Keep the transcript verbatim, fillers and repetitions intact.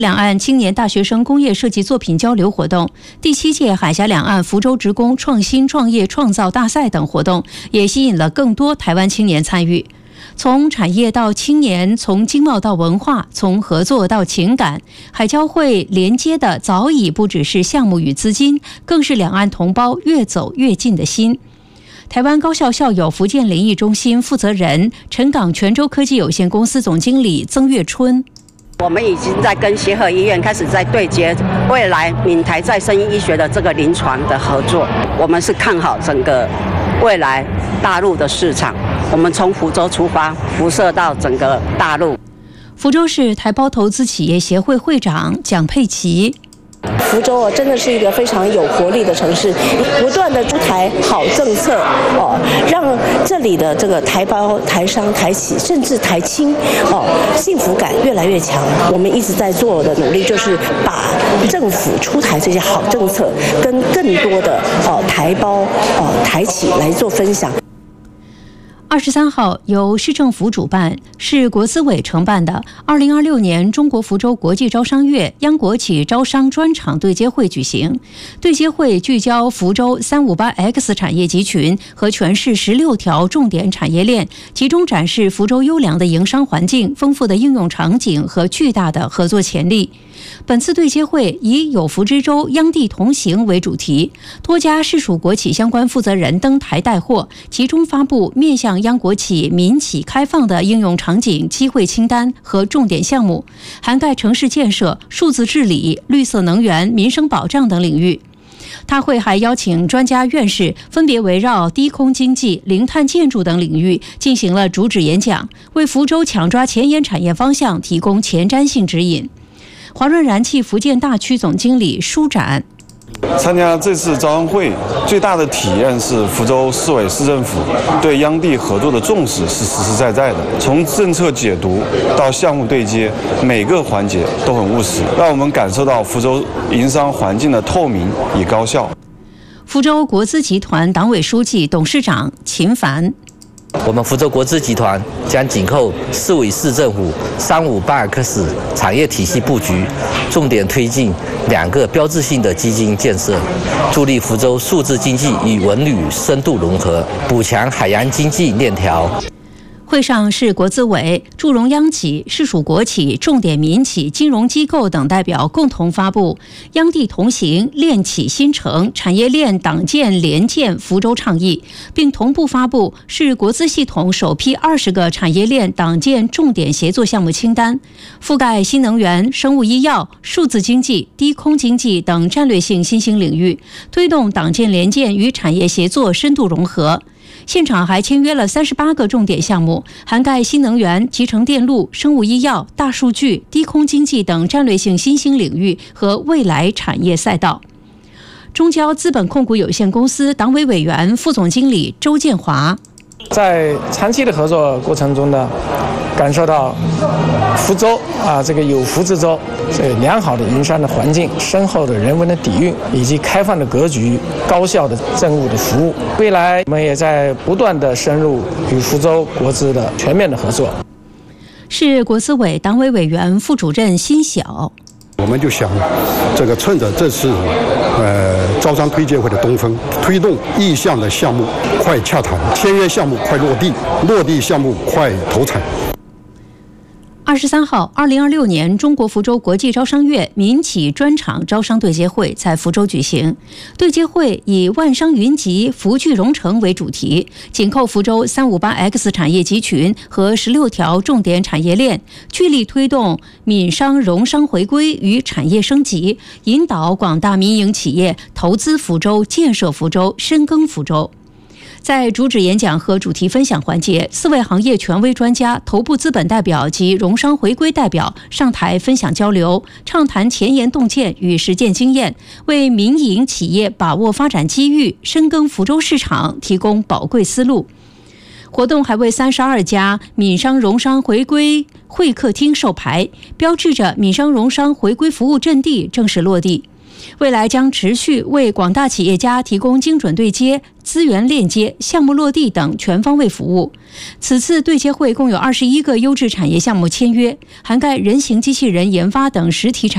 两岸青年大学生工业设计作品交流活动、第七届海峡两岸福州职工创新创业创造大赛等活动，也吸引了更多台湾青年参与。从产业到青年，从经贸到文化，从合作到情感，海交会连接的早已不只是项目与资金，更是两岸同胞越走越近的心。台湾高校校友福建联谊中心负责人、陈港泉州科技有限公司总经理曾月春。 我们已经在跟协和医院开始在对接未来闽台再生医学的这个临床的合作。我们是看好整个未来大陆的市场，我们从福州出发，辐射到整个大陆。 福州市台胞投资企业协会会长蒋佩琪。 福州哦，真的是一个非常有活力的城市，不断的出台好政策哦，让这里的这个台胞、台商、台企，甚至台青哦，幸福感越来越强。我们一直在做的努力，就是把政府出台这些好政策，跟更多的哦台胞、哦台企来做分享。 二十三号，由市政府主办、市国资委承办的二零二六年中国福州国际招商月央国企招商专场对接会举行。对接会聚焦福州 三五八 X 产业集群和全市十六条重点产业链，集中展示福州优良的营商环境、丰富的应用场景和巨大的合作潜力。本次对接会以有福之州央地同行为主题，多家市属国企相关负责人登台带货，集中发布面向央国企、民企开放的应用场景机会清单和重点项目，涵盖城市建设、数字治理、绿色能源、民生保障等领域。大会还邀请专家院士分别围绕低空经济、零碳建筑等领域进行了主旨演讲，为福州抢抓前沿产业方向提供前瞻性指引。华润燃气福建大区总经理舒展。 参加这次招商会最大的体验是福州市委市政府对央地合作的重视是实实在在的，从政策解读到项目对接，每个环节都很务实，让我们感受到福州营商环境的透明与高效。 福州国资集团党委书记、董事长秦凡。 我们福州国资集团将紧扣市委市政府三五八 X 产业体系布局，重点推进两个标志性的基金建设，助力福州数字经济与文旅深度融合，补强海洋经济链条。 会上，市国资委、驻荣央企、市属国企、重点民企、金融机构等代表共同发布“央地同行，链企新城，产业链党建联建福州”倡议，并同步发布市国资系统首批二十个产业链党建重点协作项目清单，覆盖新能源、生物医药、数字经济、低空经济等战略性新兴领域，推动党建联建与产业协作深度融合。现场还签约了三十八个重点项目，涵盖新能源、集成电路、生物医药、大数据、低空经济等战略性新兴领域和未来产业赛道。中交资本控股有限公司党委委员、副总经理周建华。 在长期的合作过程中呢，感受到福州啊这个有福之州这个良好的营商的环境、深厚的人文的底蕴以及开放的格局、高效的政务的服务。未来我们也在不断的深入与福州国资的全面的合作。 市国资委党委委员、副主任辛晓。 我们就想，这个趁着这次呃招商推介会的东风，推动意向的项目快洽谈，签约项目快落地，落地项目快投产。 二十三号，二零二六年中国福州国际招商月民企专场招商对接会在福州举行。对接会以万商云集、福聚融成为主题，紧扣福州 三五八 X 产业集群和十六条重点产业链，聚力推动闽商融商回归与产业升级，引导广大民营企业投资福州、建设福州、深耕福州。在主旨演讲和主题分享环节，四位行业权威专家、头部资本代表及融商回归代表上台分享交流，畅谈前沿洞见与实践经验，为民营企业把握发展机遇、深耕福州市场提供宝贵思路。活动还为三十二家闽商融商回归会客厅授牌，标志着闽商融商回归服务阵地正式落地。未来将持续为广大企业家提供精准对接、资源链接、项目落地等全方位服务。此次对接会共有二十一个优质产业项目签约，涵盖人形机器人研发等实体产业。